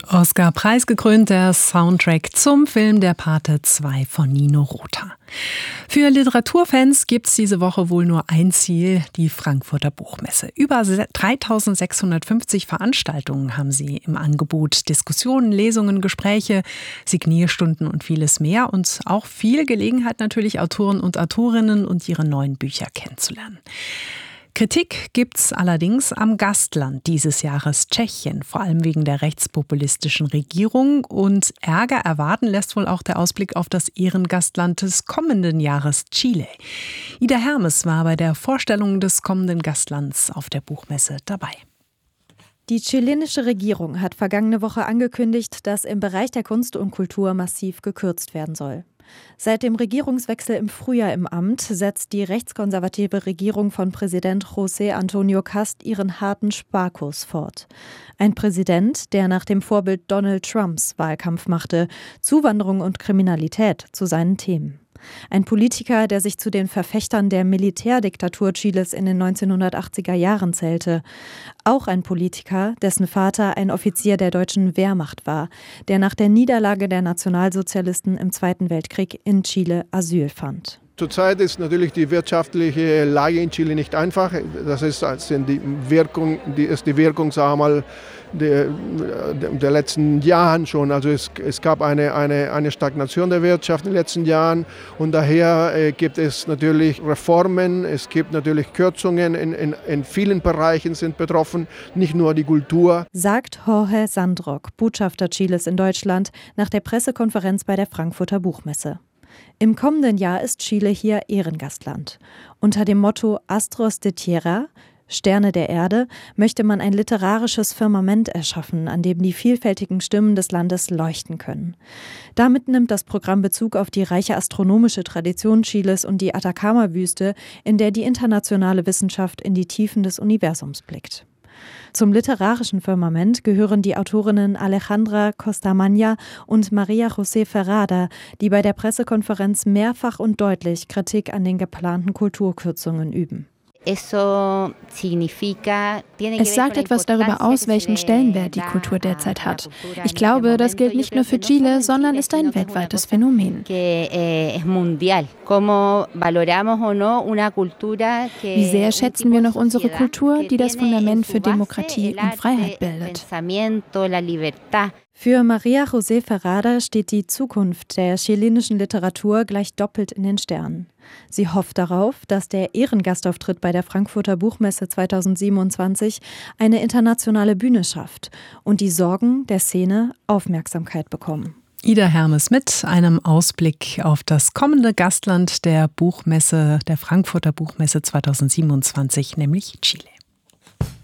Oscar-preisgekrönt der Soundtrack zum Film Der Pate 2 von Nino Rota. Für Literaturfans gibt es diese Woche wohl nur ein Ziel, die Frankfurter Buchmesse. Über 3650 Veranstaltungen haben sie im Angebot. Diskussionen, Lesungen, Gespräche, Signierstunden und vieles mehr. Und auch viel Gelegenheit natürlich, Autoren und Autorinnen und ihre neuen Bücher kennenzulernen. Kritik gibt's allerdings am Gastland dieses Jahres, Tschechien, vor allem wegen der rechtspopulistischen Regierung. Und Ärger erwarten lässt wohl auch der Ausblick auf das Ehrengastland des kommenden Jahres, Chile. Ida Hermes war bei der Vorstellung des kommenden Gastlands auf der Buchmesse dabei. Die chilenische Regierung hat vergangene Woche angekündigt, dass im Bereich der Kunst und Kultur massiv gekürzt werden soll. Seit dem Regierungswechsel im Frühjahr im Amt setzt die rechtskonservative Regierung von Präsident José Antonio Cast ihren harten Sparkurs fort. Ein Präsident, der nach dem Vorbild Donald Trumps Wahlkampf machte, Zuwanderung und Kriminalität zu seinen Themen. Ein Politiker, der sich zu den Verfechtern der Militärdiktatur Chiles in den 1980er Jahren zählte. Auch ein Politiker, dessen Vater ein Offizier der deutschen Wehrmacht war, der nach der Niederlage der Nationalsozialisten im Zweiten Weltkrieg in Chile Asyl fand. Zurzeit ist natürlich die wirtschaftliche Lage in Chile nicht einfach. Das ist die Wirkung, sagen wir mal, der letzten Jahren schon. Also es gab eine Stagnation der Wirtschaft in den letzten Jahren und daher gibt es natürlich Reformen, es gibt natürlich Kürzungen, in vielen Bereichen sind betroffen, nicht nur die Kultur. Sagt Jorge Sandrock, Botschafter Chiles in Deutschland, nach der Pressekonferenz bei der Frankfurter Buchmesse. Im kommenden Jahr ist Chile hier Ehrengastland. Unter dem Motto Astros de Tierra, Sterne der Erde, möchte man ein literarisches Firmament erschaffen, an dem die vielfältigen Stimmen des Landes leuchten können. Damit nimmt das Programm Bezug auf die reiche astronomische Tradition Chiles und die Atacama-Wüste, in der die internationale Wissenschaft in die Tiefen des Universums blickt. Zum literarischen Firmament gehören die Autorinnen Alejandra Costamagna und María José Ferrada, die bei der Pressekonferenz mehrfach und deutlich Kritik an den geplanten Kulturkürzungen üben. Es sagt etwas darüber aus, welchen Stellenwert die Kultur derzeit hat. Ich glaube, das gilt nicht nur für Chile, sondern ist ein weltweites Phänomen. Wie sehr schätzen wir noch unsere Kultur, die das Fundament für Demokratie und Freiheit bildet? Für María José Ferrada steht die Zukunft der chilenischen Literatur gleich doppelt in den Sternen. Sie hofft darauf, dass der Ehrengastauftritt bei der Frankfurter Buchmesse 2027 eine internationale Bühne schafft und die Sorgen der Szene Aufmerksamkeit bekommen. Ida Hermes mit einem Ausblick auf das kommende Gastland der Buchmesse, der Frankfurter Buchmesse 2027, nämlich Chile.